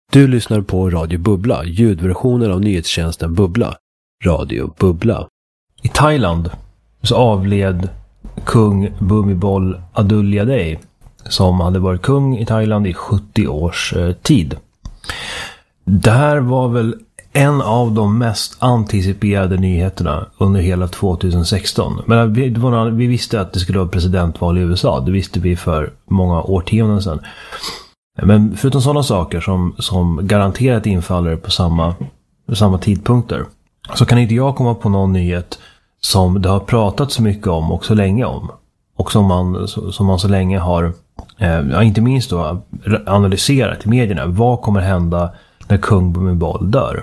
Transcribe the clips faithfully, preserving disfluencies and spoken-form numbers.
Du lyssnar på Radio Bubbla, ljudversionen av nyhetstjänsten Bubbla. Radio Bubbla. I Thailand så avled kung Bhumibol Adulyadej, som hade varit kung i Thailand i sjuttio års tid. Det här var väl en av de mest anticiperade nyheterna under hela tjugohundrasexton. Men vi, det var, vi visste att det skulle vara presidentval i U S A. Det visste vi för många årtionden sedan. Men förutom sådana saker som, som garanterat infaller på samma, samma tidpunkter, så kan inte jag komma på någon nyhet som det har pratat så mycket om och så länge om. Och som man, som man så länge har, eh, inte minst då, analyserat i medierna. Vad kommer hända när kung Bhumibol dör?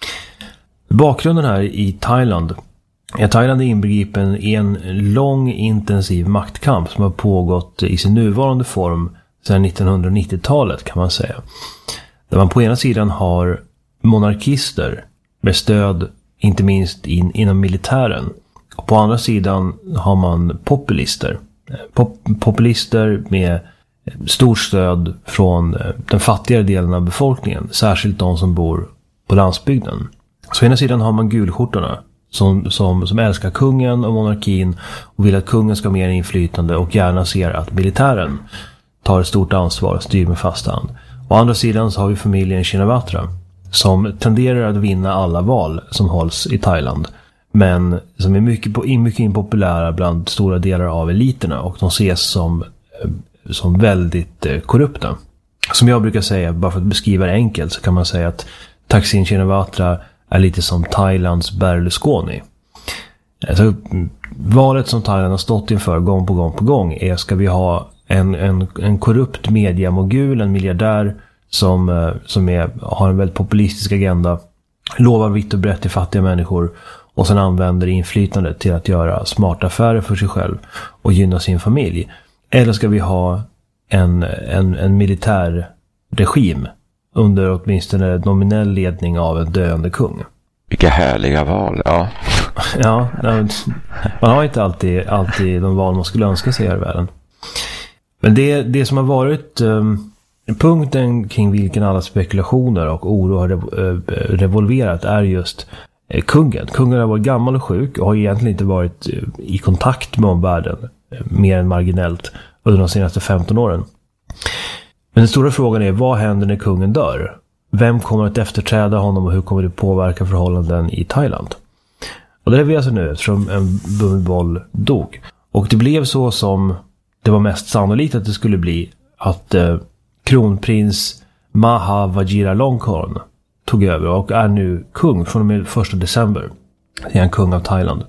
Bakgrunden här i Thailand är att Thailand är inbegripen i en lång intensiv maktkamp som har pågått i sin nuvarande form sedan nittonhundranittiotalet, kan man säga. Där man på ena sidan har monarkister med stöd inte minst in, inom militären. Och på andra sidan har man populister. Pop, populister med stort stöd från den fattigare delen av befolkningen. Särskilt de som bor på landsbygden. Så på ena sidan har man gulskjortorna som, som, som älskar kungen och monarkin och vill att kungen ska ha mer inflytande och gärna ser att militären tar ett stort ansvar och styr med fast hand. Å andra sidan så har vi familjen Shinawatra som tenderar att vinna alla val som hålls i Thailand, men som är mycket, mycket impopulära bland stora delar av eliterna, och de ses som, som väldigt korrupta. Som jag brukar säga, bara för att beskriva det enkelt, så kan man säga att Thaksin Shinawatra är lite som Thailands Berlusconi. Alltså, valet som Thailand har stått inför gång på gång på gång är: ska vi ha En, en, en korrupt mediamogul, en miljardär som, som är, har en väldigt populistisk agenda, lovar vitt och brett till fattiga människor och sen använder inflytandet till att göra smarta affärer för sig själv och gynna sin familj? Eller ska vi ha en, en, en militär regim under åtminstone nominell ledning av en döende kung? Vilka härliga val, ja. Ja, man har inte alltid, alltid de val man skulle önska sig här i världen. Men det, det som har varit um, punkten kring vilken alla spekulationer och oro har rev, uh, revolverat är just uh, kungen. Kungen har varit gammal och sjuk och har egentligen inte varit uh, i kontakt med omvärlden uh, mer än marginellt under de senaste femton åren. Men den stora frågan är: vad händer när kungen dör? Vem kommer att efterträda honom och hur kommer det påverka förhållanden i Thailand? Och det är vi alltså nu, eftersom en Bhumibol dog. Och det blev så som det var mest sannolikt att det skulle bli, att eh, kronprins Maha Vajiralongkorn tog över och är nu kung från och med första december. Det är en kung av Thailand.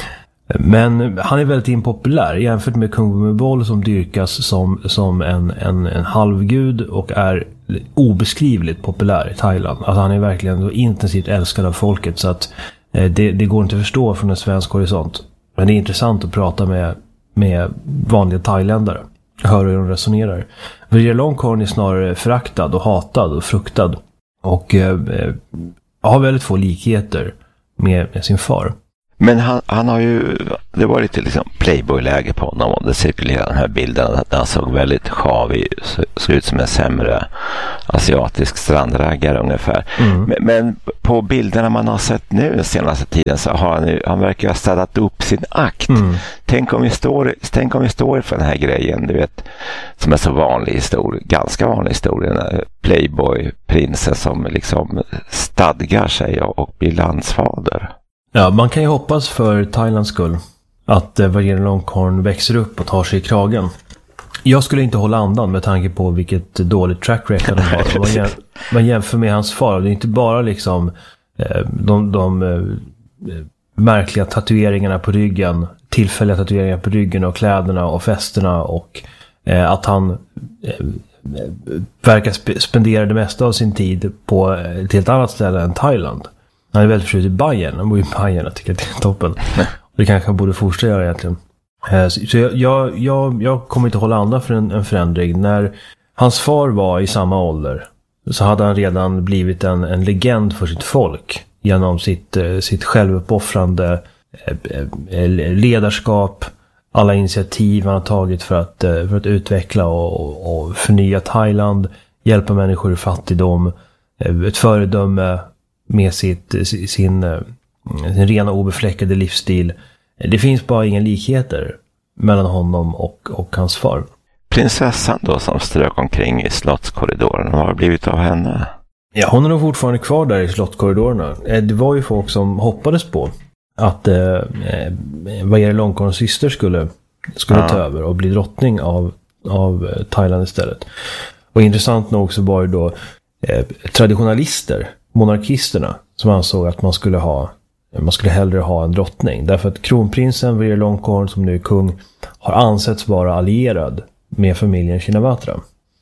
Men han är väldigt impopulär jämfört med kung Bhumibol, som dyrkas som, som en, en, en halvgud och är obeskrivligt populär i Thailand. Alltså han är verkligen så intensivt älskad av folket så att eh, det, det går inte att förstå från en svensk horisont. Men det är intressant att prata med med vanliga thailändare. Hör hur de resonerar. Vajiralongkorn är snarare föraktad och hatad och fruktad och eh, har väldigt få likheter med, med sin far. Men han, han har ju, det var lite liksom playboy-läge på honom, och det cirkulerade den här bilden att han såg väldigt sjavig, såg ut som en sämre asiatisk strandraggare ungefär. Mm. Men, men på bilderna man har sett nu den senaste tiden så har han, han verkar ha städat upp sin akt. Mm. Tänk om vi står, tänk om vi står för den här grejen, du vet, som är så vanlig historia, ganska vanlig historia, den playboy-prinsen som liksom stadgar sig och, och blir landsfader. Ja, man kan ju hoppas för Thailands skull att eh, Vajiralongkorn växer upp och tar sig i kragen. Jag skulle inte hålla andan med tanke på vilket dåligt track record de har. Man, jäm, man jämför med hans far. Det är inte bara liksom eh, de, de eh, märkliga tatueringarna på ryggen, tillfälliga tatueringar på ryggen och kläderna och festerna, och eh, att han eh, verkar sp- spendera det mesta av sin tid på eh, ett helt annat ställe än Thailand. Han är väldigt förtjust i Bayern. Han bor i Bayern och tycker att det är toppen. Och det kanske han borde fortsätta göra egentligen. Så jag, jag, jag, jag kommer inte hålla andan för en, en förändring. När hans far var i samma ålder så hade han redan blivit en, en legend för sitt folk genom sitt, sitt självuppoffrande ledarskap, alla initiativ han har tagit för att, för att utveckla och, och förnya Thailand, hjälpa människor i fattigdom, ett föredöme med sitt, sin, sin rena obefläckade livsstil. Det finns bara inga likheter mellan honom och, och hans far. Prinsessan då som strök omkring i slottskorridoren, vad har blivit av henne? Ja, hon är nog fortfarande kvar där i slottskorridorerna. Det var ju folk som hoppades på att eh, Vajira Longkorns syster skulle, skulle ja. ta över och bli drottning av, av Thailand istället. Och intressant nog så var det då eh, traditionalister, monarkisterna, som ansåg att man skulle ha man skulle hellre ha en drottning. Därför att kronprinsen Vajira Longkorn, som nu är kung, har ansetts vara allierad med familjen Shinawatra.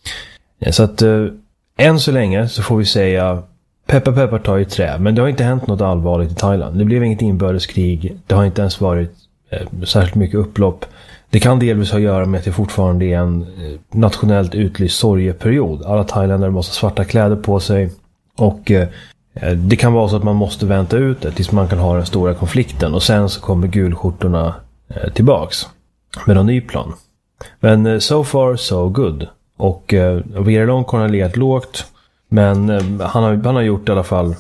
Så att eh, än så länge så får vi säga peppar peppar tar i trä. Men det har inte hänt något allvarligt i Thailand. Det blev inget inbördeskrig. Det har inte ens varit eh, särskilt mycket upplopp. Det kan delvis ha att göra med att det fortfarande är en eh, nationellt utlyst sorgeperiod. Alla thailändare måste ha svarta kläder på sig. Och eh, det kan vara så att man måste vänta ut det tills man kan ha den stora konflikten. Och sen så kommer gulskjortorna eh, tillbaks med en ny plan. Men eh, so far so good. Och eh, Vajira Longkorn har legat lågt. Men eh, han, har, han har gjort i alla fall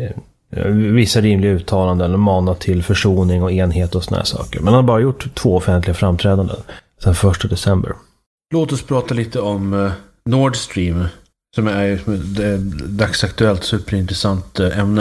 eh, vissa rimliga uttalanden och manat till försoning och enhet och såna här saker. Men han har bara gjort två offentliga framträdanden sedan första december. Låt oss prata lite om eh, Nord Stream, som är ju ett dagsaktuellt superintressant eh, ämne.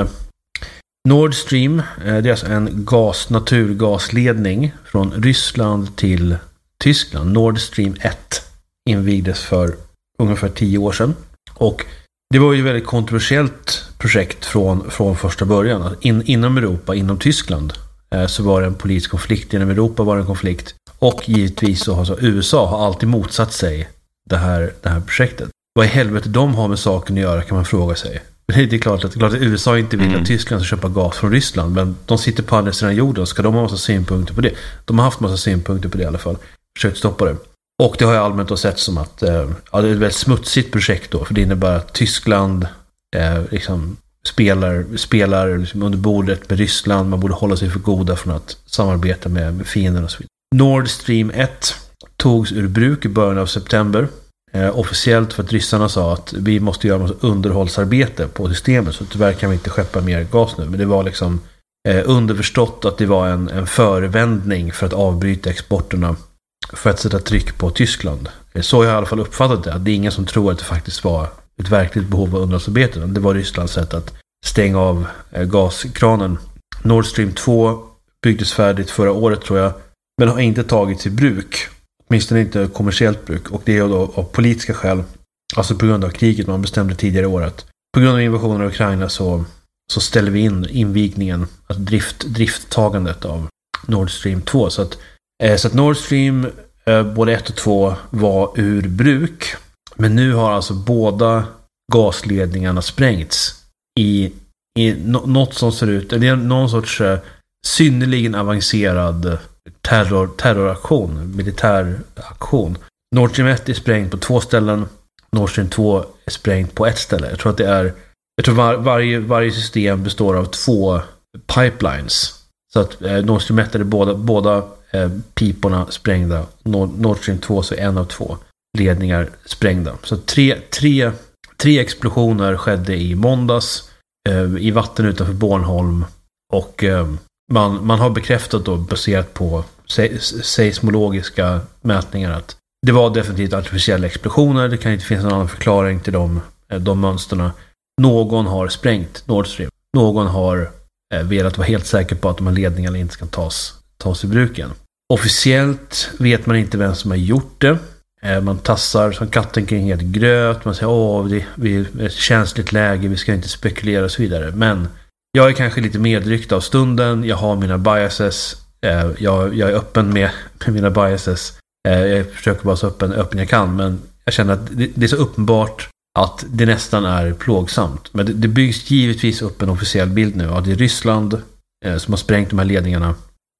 Nord Stream, eh, det är alltså en gas, naturgasledning från Ryssland till Tyskland. Nord Stream ett invigdes för ungefär tio år sedan. Och det var ju ett väldigt kontroversiellt projekt från, från första början. In, inom Europa, inom Tyskland, eh, så var det en politisk konflikt. Inom Europa var det en konflikt. Och givetvis så har så U S A har alltid motsatt sig det här, det här projektet. Vad i helvete de har med saken att göra, kan man fråga sig. Det är klart att, klart att U S A inte vill att Tyskland ska köpa gas från Ryssland. Men de sitter på andra sidan jorden. Ska de ha massa synpunkter på det? De har haft massa synpunkter på det i alla fall. Försökt stoppa det. Och det har jag allmänt då sett som att eh, ja, det är ett väldigt smutsigt projekt då. För det innebär att Tyskland eh, liksom spelar, spelar liksom under bordet med Ryssland. Man borde hålla sig för goda från att samarbeta med, med fienden och så vidare. Nord Stream ett togs ur bruk i början av september. Eh, officiellt för att ryssarna sa att vi måste göra underhållsarbete på systemet. Så tyvärr kan vi inte skeppa mer gas nu. Men det var liksom eh, underförstått att det var en, en förevändning för att avbryta exporterna. För att sätta tryck på Tyskland. Så har jag i alla fall uppfattat det. Det är ingen som tror att det faktiskt var ett verkligt behov av underhållsarbete. Det var Rysslands sätt att stänga av gaskranen. Nord Stream två byggdes färdigt förra året tror jag. Men har inte tagits i bruk. Åtminstone inte kommersiellt bruk. Och det är då av politiska skäl. Alltså på grund av kriget man bestämde tidigare i året. På grund av invasionen av Ukraina så, så ställer vi in invigningen. Alltså drift, drifttagandet av Nord Stream två. Så att Så att Nord Stream, både ett och två, var ur bruk. Men nu har alltså båda gasledningarna sprängts i, i något som ser ut, det är någon sorts synnerligen avancerad terror, terroraktion, militäraktion. Nord Stream ett är sprängt på två ställen, Nord Stream två är sprängt på ett ställe. Jag tror att det är, jag tror var, varje, varje system består av två pipelines. Så att eh, Nord Stream ett är båda, båda eh, piporna sprängda. Nord, Nord Stream två så är en av två ledningar sprängda. Så tre, tre, tre explosioner skedde i måndags eh, i vatten utanför Bornholm. Och eh, man, man har bekräftat då, baserat på se, seismologiska mätningar, att det var definitivt artificiella explosioner. Det kan inte finnas någon annan förklaring till de, de mönsterna. Någon har sprängt Nord Stream. Någon har eh, velat vara helt säker på att de här ledningarna inte ska tas, tas i bruken. Officiellt vet man inte vem som har gjort det. Eh, man tassar som katten kring ett gröt. Man säger åh, det, vi är ett känsligt läge, vi ska inte spekulera och så vidare. Men jag är kanske lite medryckt av stunden. Jag har mina biases. Eh, jag, jag är öppen med, med mina biases. Eh, jag försöker vara så öppen, öppen jag kan. Men jag känner att det, det är så uppenbart att det nästan är plågsamt. Men det, det byggs givetvis upp en officiell bild nu. Att det är Ryssland eh, som har sprängt de här ledningarna.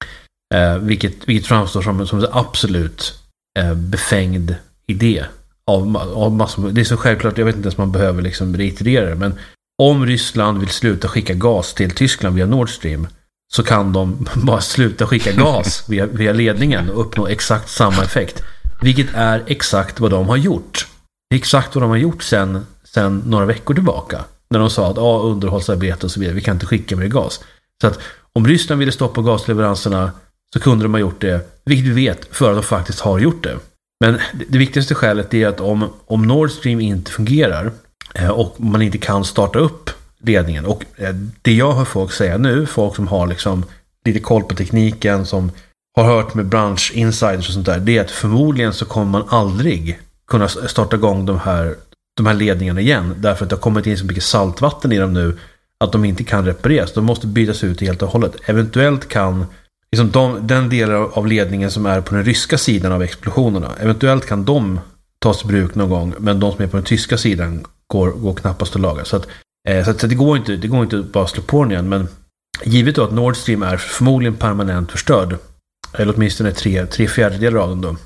Eh, vilket, vilket framstår som, som en absolut eh, befängd idé. Av, av massor, det är så självklart, jag vet inte ens man behöver liksom reiterera det. Men om Ryssland vill sluta skicka gas till Tyskland via Nord Stream, så kan de bara sluta skicka gas via, via ledningen och uppnå exakt samma effekt. Vilket är exakt vad de har gjort. Det är exakt vad de har gjort sen, sen några veckor tillbaka. när de sa att ja, underhållsarbete och så vidare, vi kan inte skicka mer gas. Så att om Ryssland ville stoppa gasleveranserna så kunde de ha gjort det, vilket vi vet, för att de faktiskt har gjort det. Men det, det viktigaste skälet är att om, om Nord Stream inte fungerar eh, och man inte kan starta upp ledningen, och eh, det jag hör folk säga nu, folk som har liksom lite koll på tekniken, som har hört med branschinsiders och sånt där, det är att förmodligen så kommer man aldrig kunna starta igång de här, de här ledningarna igen, därför att det har kommit in så mycket saltvatten i dem nu att de inte kan repareras. De måste bytas ut helt och hållet. Eventuellt kan liksom de, den delen av ledningen som är på den ryska sidan av explosionerna, eventuellt kan de tas i bruk någon gång, men de som är på den tyska sidan går, går knappast att laga. Så, att, eh, så, att, så det går inte det går inte bara att slå på den igen, men givet då att Nord Stream är förmodligen permanent förstörd, eller åtminstone tre, tre fjärdedelar av dem då,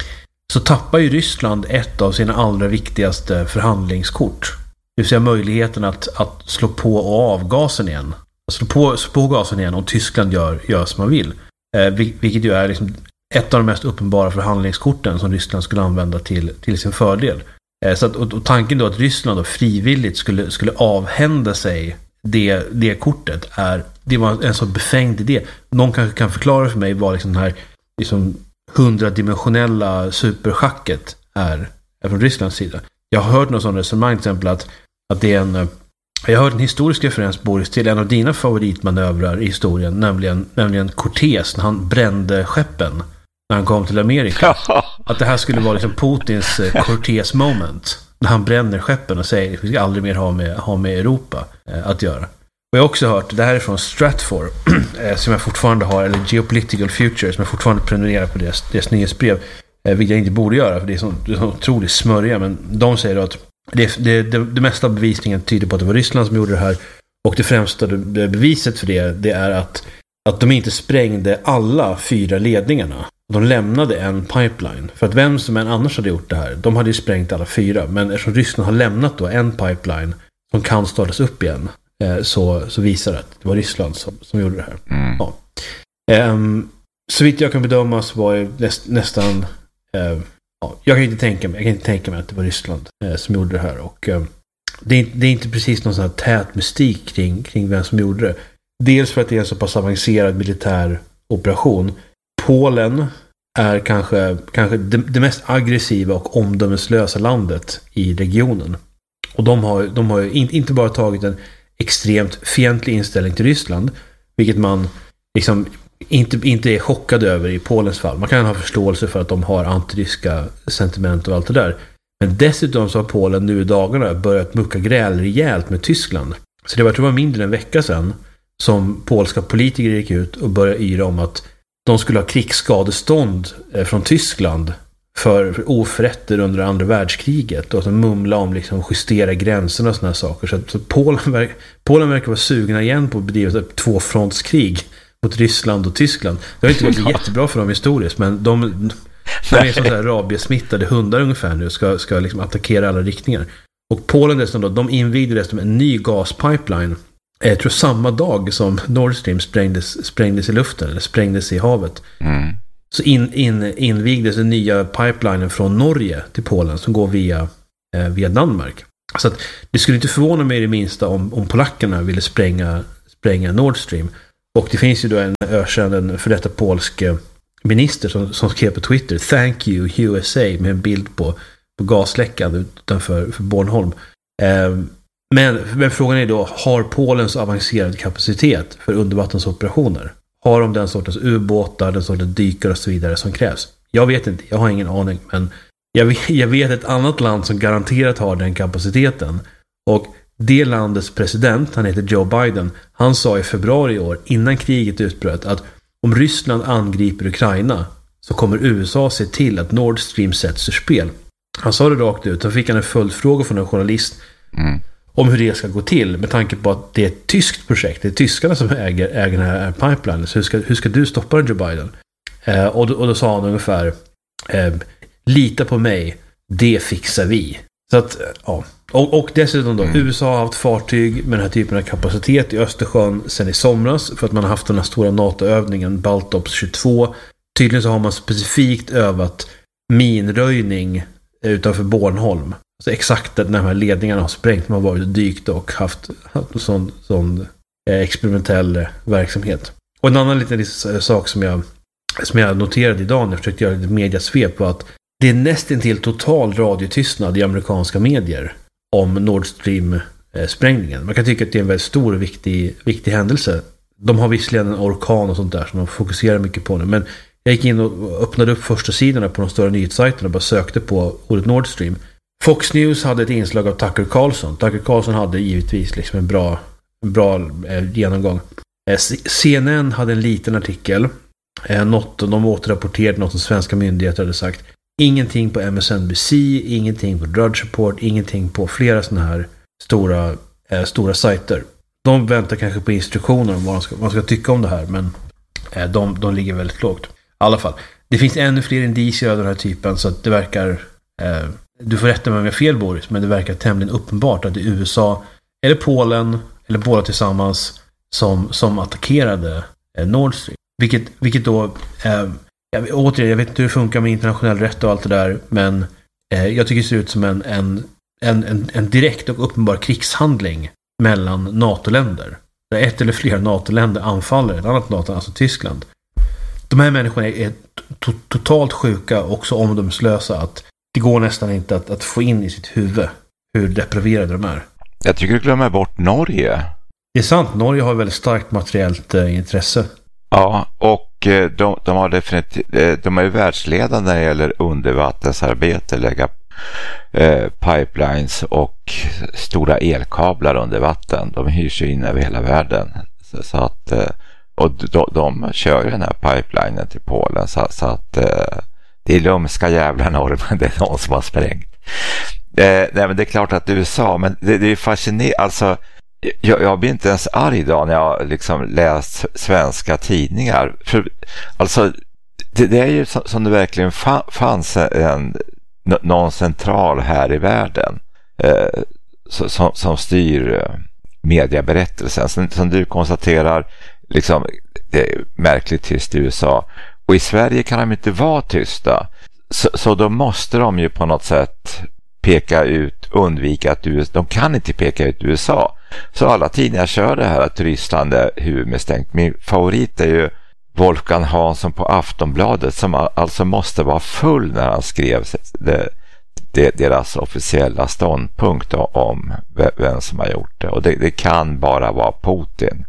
så tappar ju Ryssland ett av sina allra viktigaste förhandlingskort. Det vill säga möjligheten att, att slå på och av gasen igen. Slå på, slå på gasen igen om Tyskland gör, gör som man vill. Eh, vilket ju är liksom ett av de mest uppenbara förhandlingskorten som Ryssland skulle använda till, till sin fördel. Eh, så att, och, och tanken då att Ryssland då frivilligt skulle, skulle avhända sig det, det kortet, är, det var en så befängd idé. Någon kanske kan förklara för mig vad liksom den här liksom hundradimensionella superschacket är, är från Rysslands sida. Jag har hört något sånt resonemang, till exempel att, att det är en, jag har hört en historisk referens, Boris, till en av dina favoritmanövrar i historien, nämligen, nämligen Cortés när han brände skeppen när han kom till Amerika. Att det här skulle vara liksom Putins Cortés moment, när han bränner skeppen och säger att vi ska aldrig mer ha med, ha med Europa eh, att göra. Och jag har också hört, det här är från Stratfor eh, som jag fortfarande har, eller Geopolitical Future, som jag fortfarande prenumererar på deras, deras nyhetsbrev, eh, vilket jag inte borde göra för det är så, det är så otroligt smörja, men de säger då att det, det, det, det mesta av bevisningen tyder på att det var Ryssland som gjorde det här, och det främsta det, beviset för det, det är att, att de inte sprängde alla fyra ledningarna. De lämnade en pipeline, för att vem som än annars hade gjort det här, de hade ju sprängt alla fyra, men eftersom Ryssland har lämnat då en pipeline som kan startas upp igen, Så, så visar det att det var Ryssland som, som gjorde det här. Mm. Ja. Um, så vitt jag kan bedöma så var det näst, nästan uh, ja, jag kan inte tänka mig jag kan inte tänka mig att det var Ryssland uh, som gjorde det här, och uh, det, är, det är inte precis någon sån här tät mystik kring, kring vem som gjorde det. Dels för att det är en så pass avancerad militär operation. Polen är kanske, kanske det, det mest aggressiva och omdömeslösa landet i regionen. Och de har, de har ju in, inte bara tagit en extremt fientlig inställning till Ryssland, vilket man liksom inte, inte är chockad över i Polens fall. Man kan ha förståelse för att de har antiryska sentiment och allt det där. Men dessutom så har Polen nu i dagarna börjat mucka gräl rejält med Tyskland. Så det var, jag tror det var mindre än en vecka sedan som polska politiker gick ut och började yra om att de skulle ha krigsskadestånd från Tyskland för oförrätter under andra världskriget, och att de mumla om liksom justera gränserna och såna här saker. Så, att, så Polen, verk, Polen verkar vara sugna igen på att bedriva ett tvåfrontskrig mot Ryssland och Tyskland. Det har inte varit jättebra för dem historiskt, men de, de är som så här rabiesmittade hundar ungefär nu, ska, ska liksom attackera alla riktningar. Och Polen dessutom då, de invigde dessutom en ny gaspipeline, jag tror samma dag som Nord Stream sprängdes, sprängdes i luften, eller sprängdes i havet. Mm. Så in, in, invigdes den nya pipelinen från Norge till Polen som går via, eh, via Danmark. Så att det skulle inte förvåna mig i det minsta om, om polackerna ville spränga, spränga Nord Stream. Och det finns ju då en ökänd, en för detta polsk minister som, som skrev på Twitter "Thank you U S A" med en bild på, på gasläckan utanför för Bornholm. Eh, men, men frågan är då, har Polen så avancerad kapacitet för undervattensoperationer? Har de den sortens ubåtar, den sortens dykare och så vidare som krävs? Jag vet inte, jag har ingen aning. Men jag vet, jag vet ett annat land som garanterat har den kapaciteten. Och det landets president, han heter Joe Biden, han sa i februari i år, innan kriget utbröt, att om Ryssland angriper Ukraina så kommer U S A se till att Nord Stream sätts ur spel. Han sa det rakt ut. Han fick en följdfråga från en journalist mm. om hur det ska gå till, med tanke på att det är ett tyskt projekt. Det är tyskarna som äger, äger den här pipelinen. Så hur ska, hur ska du stoppa Joe Biden? Eh, och, då, och då sa han ungefär eh, lita på mig, det fixar vi. Så att, ja. Och, och dessutom då, mm. U S A har haft fartyg med den här typen av kapacitet i Östersjön sedan i somras, för att man har haft den här stora NATO-övningen Baltops tjugotvå. Tydligen så har man specifikt övat minröjning utanför Bornholm. alltså exakt när de här ledningarna har sprängt. Man har varit dykt och haft, haft sån, sån eh, experimentell verksamhet. Och en annan liten sak som jag, som jag noterade idag när jag försökte göra lite mediasvep var att det är nästan till total radiotystnad i amerikanska medier om Nord Stream-sprängningen. Man kan tycka att det är en väldigt stor och viktig, viktig händelse. De har visserligen en orkan och sånt där som de fokuserar mycket på nu. Men jag gick in och öppnade upp första sidorna på de stora nyhetssajterna och bara sökte på ordet Nord Stream. Fox News hade ett inslag av Tucker Carlson. Tucker Carlson hade givetvis liksom en bra, en bra eh, genomgång. Eh, C N N hade en liten artikel. Eh, något, de återrapporterade något som svenska myndigheter hade sagt. Ingenting på M S N B C, ingenting på Drudge Report, ingenting på flera sådana här stora, eh, stora sajter. De väntar kanske på instruktioner om vad man ska, vad man ska tycka om det här, men eh, de, de ligger väldigt lågt. I alla fall, det finns ännu fler indicier av den här typen, så att det verkar, eh, du får rätta mig om jag fel, Boris, men det verkar tämligen uppenbart att det är U S A eller Polen, eller båda tillsammans, som, som attackerade eh, Nord Stream. Vilket, vilket då, eh, jag, återigen, jag vet inte hur det funkar med internationell rätt och allt det där, men eh, jag tycker det ser ut som en, en, en, en, en direkt och uppenbar krigshandling mellan NATO-länder. Där ett eller flera NATO-länder anfaller ett annat NATO, alltså Tyskland. De här människorna är to- totalt sjuka, också omdömeslösa, att det går nästan inte att, att få in i sitt huvud hur depraverade de är. Jag tycker du glömmer bort Norge. Det är sant, Norge har väldigt starkt materiellt eh, intresse. Ja, och eh, de, de har definitivt, eh, de är ju världsledande när det gäller undervattensarbete, lägga eh, pipelines och stora elkablar under vatten. De hyrs ju in över hela världen. Så, så att, eh, och de, de kör ju den här pipelinen till Polen, så, så att eh, det är lumska jävla normen, det är någon som har sprängt. Eh, nej, men det är klart att U S A, men det, det är fascinerande, alltså jag, jag blir inte ens arg idag när jag liksom läst svenska tidningar, för alltså det, det är ju som, som det verkligen fa, fanns en, någon central här i världen eh, som, som styr eh, medieberättelsen, som, som du konstaterar liksom, det är märkligt tyst i U S A, och i Sverige kan de inte vara tysta, så, så då måste de ju på något sätt peka ut, undvika att U S A, de kan inte peka ut U S A, så alla tidningar kör det här att Ryssland är huvudmisstänkt. Min favorit är ju Wolfgang Hansson på Aftonbladet, som alltså måste vara full när han skrev det, det, deras officiella ståndpunkt om vem som har gjort det, och det, det kan bara vara Putin.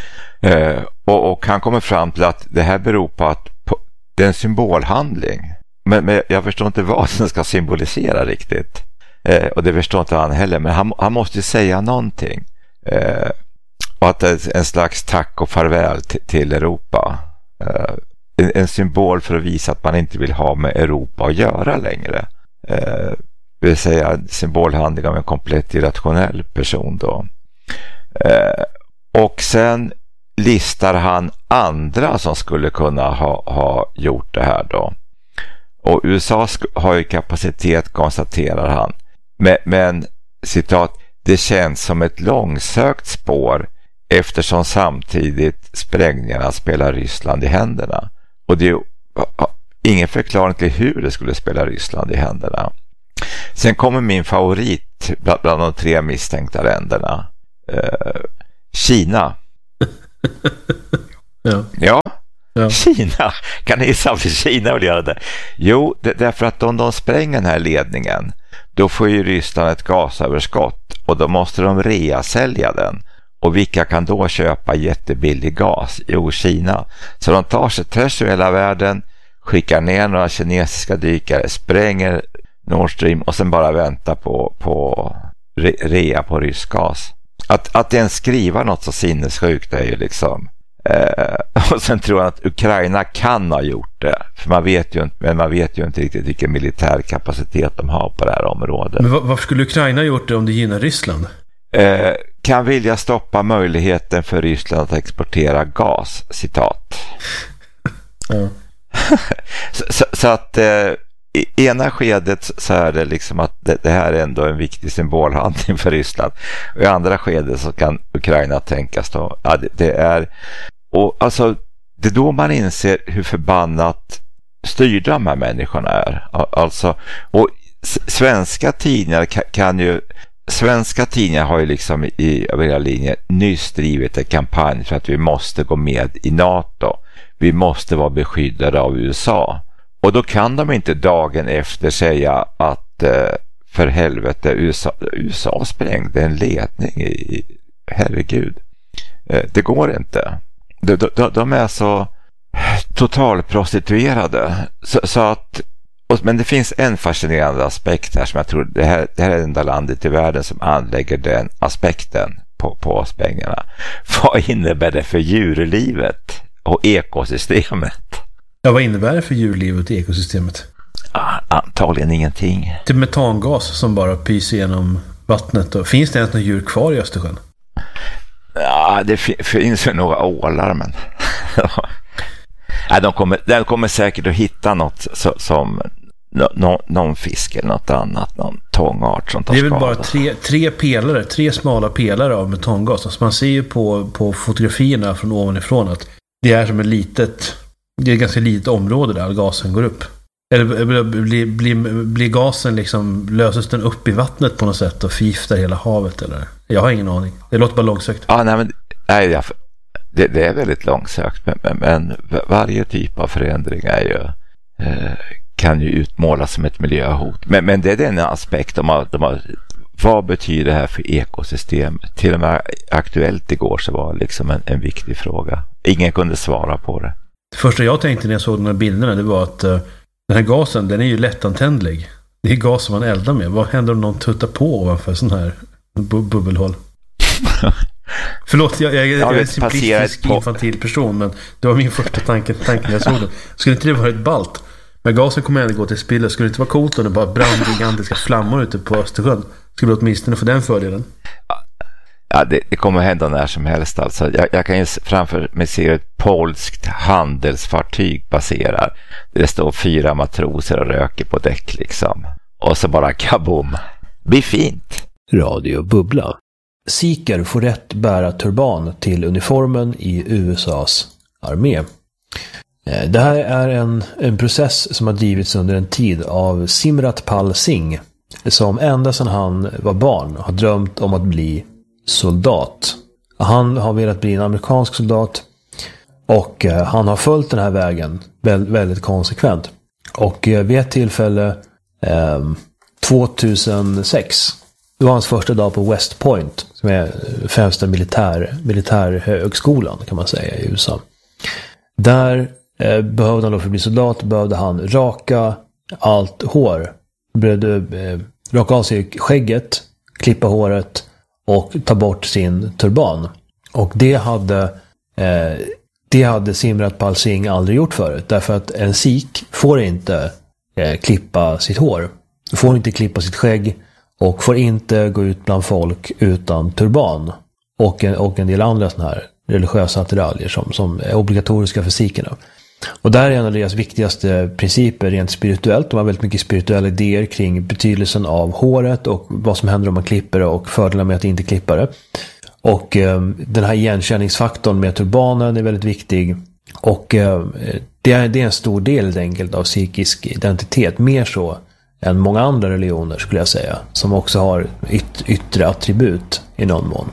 Eh, och, och han kommer fram till att det här beror på att på, det är en symbolhandling, men, men jag förstår inte vad den ska symbolisera riktigt, eh, och det förstår inte han heller, men han, han måste ju säga någonting, eh, och att det är en slags tack och farväl t- till Europa, eh, en, en symbol för att visa att man inte vill ha med Europa att göra längre, eh, det vill säga symbolhandling av en komplett irrationell person då. Eh, och sen listar han andra som skulle kunna ha, ha gjort det här då. Och U S A har ju kapacitet, konstaterar han. Men, men citat, det känns som ett långsökt spår eftersom samtidigt sprängningarna spelar Ryssland i händerna. Och det är ju ingen förklaring till hur det skulle spela Ryssland i händerna. Sen kommer min favorit bland, bland de tre misstänkta länderna. Eh, Kina. ja. Ja. ja. Kina. Kan ni gissa för Kina vill göra det? Jo, det, därför att om de spränger den här ledningen, då får ju Ryssland ett gasöverskott och då måste de rea-sälja den. Och vilka kan då köpa jättebillig gas? Jo, Kina. Så de tar sig tvärs över hela världen, skickar ner några kinesiska dykare, spränger Nord Stream och sen bara väntar på, på re, rea på rysk gas. Att, att ens skriva något så sinnessjukt är ju liksom... Eh, och sen tror jag att Ukraina kan ha gjort det. För man vet ju inte, men man vet ju inte riktigt vilken militär kapacitet de har på det här området. Men varför skulle Ukraina ha gjort det om det gynnar Ryssland? Eh, kan vilja stoppa möjligheten för Ryssland att exportera gas, citat. Ja. så, så, så att eh, i ena skedet så är det liksom att det, det här är ändå en viktig symbolhandling för Ryssland, och i andra skedet så kan Ukraina tänkas då, ja, det, det är, och alltså det är då man inser hur förbannat styrda de här människorna är, alltså, och svenska tidningar kan, kan ju svenska tidningar har ju liksom i över hela linjen nyss drivit en kampanj för att vi måste gå med i NATO. Vi måste vara beskyddade av U S A. Och då kan de inte dagen efter säga att eh, för helvete U S A, U S A sprängde en ledning i, herregud. Eh, det går inte. De, de, de är så totalprostituerade så, så att och, men det finns en fascinerande aspekt här som jag tror det här, det här är det enda landet i världen som anlägger den aspekten på, på sprängningarna. Vad innebär det för djurlivet och ekosystemet? Ja, vad innebär det för djurlivet och ekosystemet? Ah, antagligen ingenting. Det är metangas som bara pyser genom vattnet. Och finns det ens några djur kvar i Östersjön? Ja, det f- finns ju några ålar, men ja, de, kommer, de kommer säkert att hitta något så, som no, no, någon fisk eller något annat, någon tångart som tar skada. Det är väl skada. bara tre, tre pelare, tre smala pelare av metangas. Alltså man ser ju på, på fotografierna från ovanifrån att det är som ett litet, det är ett ganska litet område där gasen går upp. Eller blir, blir, blir gasen liksom, löses den upp i vattnet på något sätt och förgiftar hela havet eller? Jag har ingen aning. Det låter bara långsökt. Ja, nej, men nej, jag, det, det är väldigt långsökt, men, men, men varje typ av förändring är ju, eh, kan ju utmålas som ett miljöhot. Men, men det är den aspekt de har, de har, vad betyder det här för ekosystem? Till och med aktuellt igår så var det liksom en, en viktig fråga. Ingen kunde svara på det. Det första jag tänkte när jag såg de här bilderna, det var att uh, den här gasen, den är ju lättantändlig. Det är gas som man eldar med. Vad händer om någon tuttar på ovanför sån här bu- bubbelhål? Förlåt, jag, jag, jag, jag är en simplistisk infantil person, men det var min första tanke, tanke när jag såg det. Skulle inte det vara ett balt? Men gasen kommer ändå gå till spiller. Skulle det inte vara coolt om det bara brann gigantiska flammor ute på Östersjön? Skulle det åtminstone få den fördelen? Ja, det, det kommer hända när som helst. Alltså. Jag, jag kan ju framför mig se ett polskt handelsfartyg passerar. Det står fyra matroser och röker på däck liksom. Och så bara kaboom. Blir fint. Radio Bubbla. Sikher får rätt bära turban till uniformen i U S A:s armé. Det här är en, en process som har drivits under en tid av Simrat Pal Singh, som ända sedan han var barn har drömt om att bli soldat. Han har velat bli en amerikansk soldat och han har följt den här vägen väldigt, väldigt konsekvent. Och vid ett tillfälle eh, tjugohundrasex, det var hans första dag på West Point, som är främsta militär, militärhögskolan kan man säga i U S A. Där eh, behövde han då för att bli soldat behövde han raka allt hår. Behövde eh, raka av sig skägget, klippa håret och ta bort sin turban. Och det hade eh, det hade Simrat Pal Singh aldrig gjort förut. Därför att en sikh får inte eh, klippa sitt hår. Får inte klippa sitt skägg. Och får inte gå ut bland folk utan turban. Och en, och en del andra såna här religiösa attiraljer som, som är obligatoriska för sikherna. Och där är en av deras viktigaste principer rent spirituellt. De har väldigt mycket spirituella idéer kring betydelsen av håret och vad som händer om man klipper det och fördelar med att inte klippa det. Och eh, den här igenkänningsfaktorn med turbanen är väldigt viktig. Och eh, det, är, det är en stor del helt enkelt av sikhisk identitet. Mer så än många andra religioner skulle jag säga. Som också har yt, yttre attribut i någon mån.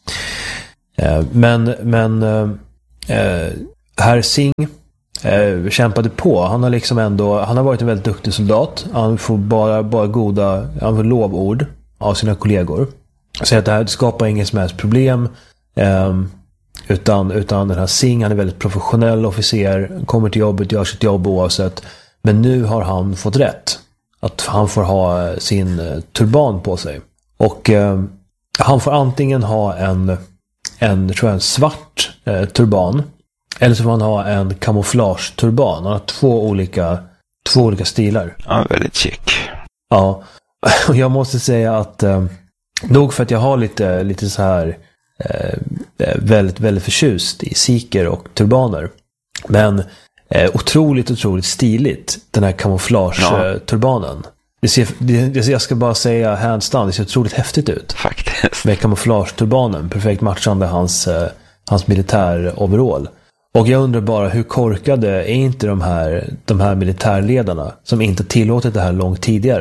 Eh, men men eh, herr Singh Eh, kämpade på. Han har liksom ändå, han har varit en väldigt duktig soldat. Han får bara, bara goda, han får lovord av sina kollegor. Så att det här skapar inget som helst problem. Eh, utan, utan den här Singh, han är väldigt professionell officer, kommer till jobbet, gör sitt jobb oavsett. Men nu har han fått rätt. Att han får ha sin eh, turban på sig. Och eh, han får antingen ha en, en, tror jag, en svart eh, turban. Eller så får man ha en kamouflage-turban. Han har två olika, två olika stilar. Ja, väldigt chic. Ja, och jag måste säga att eh, nog för att jag har lite, lite så här eh, väldigt, väldigt förtjust i sikher och turbaner. Men eh, otroligt, otroligt stiligt den här kamoufage-turbanen. Ja. Det ser, det, jag ska bara säga hands down, det ser otroligt häftigt ut. Faktiskt. Med kamoufage-turbanen, perfekt matchande hans, eh, hans militär-overall. Och jag undrar bara, hur korkade är inte de här, de här militärledarna som inte tillåtit det här långt tidigare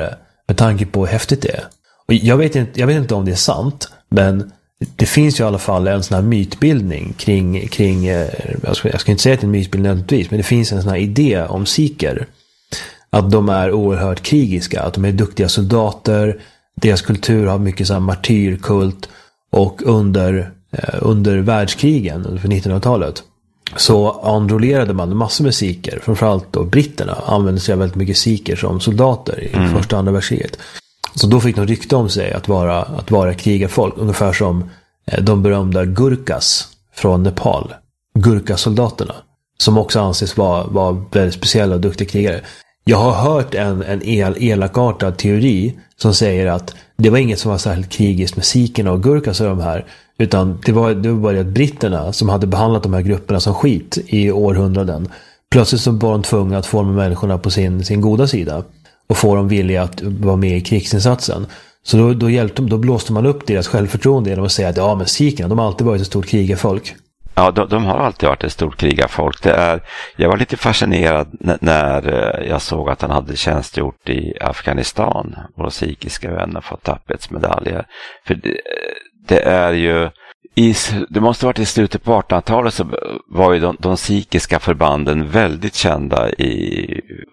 med tanke på hur häftigt det är. Och jag vet inte, jag vet inte om det är sant, men det finns ju i alla fall en sån här mytbildning kring, kring jag ska, jag ska inte säga att det är en mytbildning nödvändigtvis, men det finns en sån här idé om sikher. Att de är oerhört krigiska, att de är duktiga soldater, deras kultur har mycket så här martyrkult, och under, eh, under världskrigen för nittonhundratalet så enrollerade man massor med sikher, framförallt då britterna använde sig väldigt mycket sikher som soldater i mm. första och andra världskriget. Så då fick de rykte om sig att vara, att vara krigarfolk, ungefär som eh, de berömda Gurkhas från Nepal, Gurkha-soldaterna, som också anses vara, vara väldigt speciella och duktiga krigare. Jag har hört en, en el, elakartad teori som säger att det var inget som var särskilt krigiskt med sikherna och Gurkhas och de här, utan det var, det var bara att britterna som hade behandlat de här grupperna som skit i århundraden. Plötsligt så var de tvungna att forma människorna på sin, sin goda sida och få dem villiga att vara med i krigsinsatsen. Så då, då, hjälpte, då blåste man upp deras självförtroende genom att säga att ja, men sikherna, de har alltid varit ett stort krigarfolk. Ja, de, de har alltid varit ett stort krigarfolk. Det är, jag var lite fascinerad n- när jag såg att han hade tjänstgjort i Afghanistan. Våra sikhiska vänner fått tappetsmedaljer. För det, det är ju, i, det måste ha varit i slutet på artonhundratalet så var ju de, de sikhiska förbanden väldigt kända i,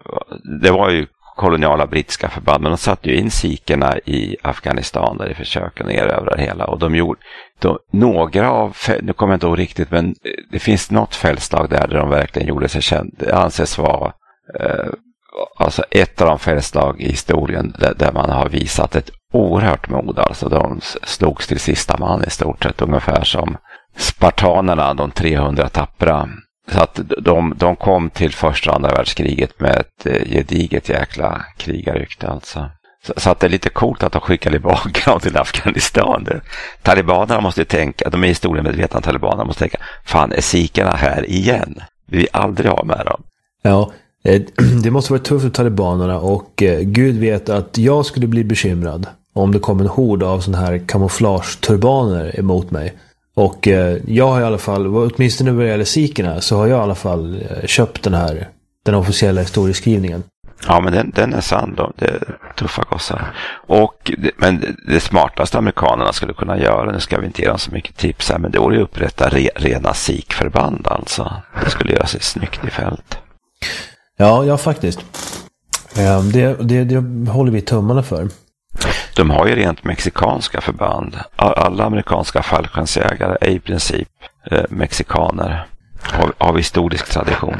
det var ju koloniala brittiska förband, men de satt ju in sikherna i Afghanistan där i försöken erövra det hela, och de gjorde de, några av, nu kommer jag inte ihåg riktigt, men det finns något fältslag där, där de verkligen gjorde sig känd. Det anses vara eh, alltså ett av de fältslag i historien där, där man har visat ett oerhört mod, alltså de slogs till sista man i stort sett, ungefär som spartanerna, de trehundra tappra. Så att de, de kom till första och andra världskriget med ett gediget jäkla krigarrykte alltså. Så, så att det är lite coolt att de skickar tillbaka till Afghanistan. Det, talibanerna måste tänka, de är historiemedvetna, talibanerna måste tänka, fan, är sikherna här igen? Vi vill aldrig ha med dem. Ja, det måste vara tufft för talibanerna, och Gud vet att jag skulle bli bekymrad om det kom en hord av sån här kamouflageturbaner emot mig. Och eh, jag har i alla fall, åtminstone när det gäller sikherna, så har jag i alla fall eh, köpt den här, den officiella historieskrivningen. Ja, men den, den är sann då. Det är tuffa gossar. Och, men det smartaste amerikanerna skulle kunna göra, nu ska vi inte ge dem så mycket tips här, men det vore ju upprätta re, rena sikförband alltså. Det skulle göra sig snyggt i fält. Ja, ja faktiskt. Eh, det, det, det håller vi tummarna för. De har ju rent mexikanska förband. Alla amerikanska fallskärmsjägare är i princip eh, mexikaner av, av historisk tradition.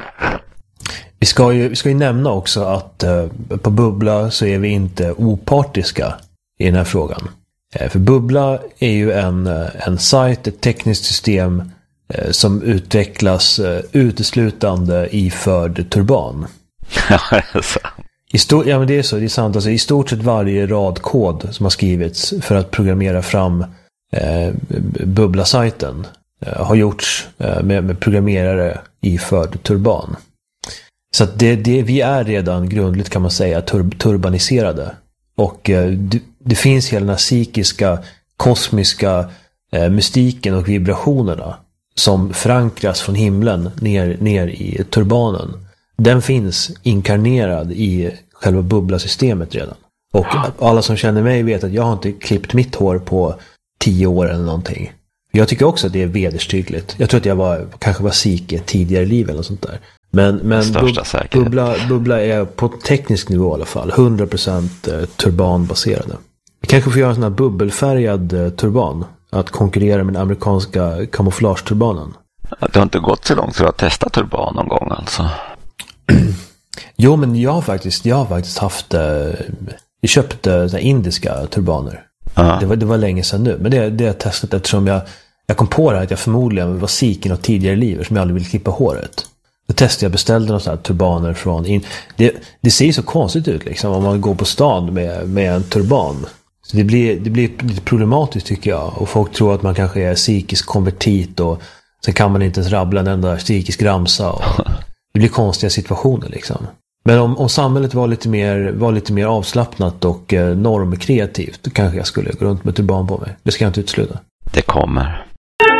Vi ska ju, vi ska ju nämna också att eh, på Bubbla så är vi inte opartiska i den här frågan. Eh, för Bubbla är ju en, en sajt, ett tekniskt system eh, som utvecklas eh, uteslutande iförd turban. Ja, det är så. I stor, ja, men det är så, det är sant. Alltså, i stort sett varje radkod som har skrivits för att programmera fram eh, Bubbla-sajten eh, har gjorts eh, med, med programmerare iförd turban. Så att det, det, vi är redan grundligt, kan man säga, tur, turbaniserade. Och eh, det, det finns hela den här psykiska, kosmiska eh, mystiken och vibrationerna som förankras från himlen ner, ner i turbanen. Den finns inkarnerad i själva bubblasystemet redan. Och alla som känner mig vet att jag har inte klippt mitt hår på tio år eller någonting. Jag tycker också att det är vederstyggligt. Jag tror att jag var, kanske var sikh tidigare i livet eller sånt där. Men, men bub- bubbla, bubbla är på teknisk nivå i alla fall hundra procent turbanbaserade. Vi kanske får göra en sån här bubbelfärgad turban att konkurrera med den amerikanska kamouflageturbanen. Du har inte gått så långt för att testa turban någon gång alltså? Jo, men jag har faktiskt, jag har faktiskt haft eh, jag köpte eh, indiska turbaner. Uh-huh. Det var, det var länge sedan nu. Men det, det har jag testat eftersom jag, jag kom på det här att jag förmodligen var sikh i något tidigare liv som jag aldrig ville klippa håret. Då testade jag, beställde några sådana här turbaner från in. Det, det ser ju så konstigt ut liksom om man går på stan med, med en turban. Så det blir, det blir lite problematiskt tycker jag. Och folk tror att man kanske är psykisk konvertit och sen kan man inte ens rabbla en enda psykisk ramsa. Och det blir konstiga situationer liksom. Men om, om samhället var lite mer, var lite mer avslappnat och eh, normkreativt, då kanske jag skulle gå runt med turban på mig. Det ska jag inte utesluta. Det kommer.